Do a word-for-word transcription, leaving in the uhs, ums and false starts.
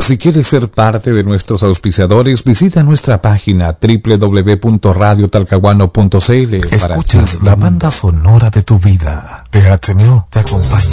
Si quieres ser parte de nuestros auspiciadores, visita nuestra página doble u doble u doble u punto radio talcahuano punto c l. Escuchas la banda sonora de tu vida. T H M O te acompaña.